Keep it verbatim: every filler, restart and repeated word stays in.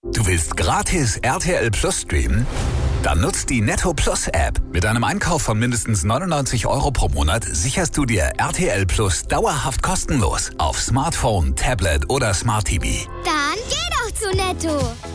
Du willst gratis R T L Plus streamen? Dann nutzt die Netto Plus App. Mit einem Einkauf von mindestens neunundneunzig Euro pro Monat sicherst du dir R T L Plus dauerhaft kostenlos auf Smartphone, Tablet oder Smart T V. Dann geh doch zu Netto.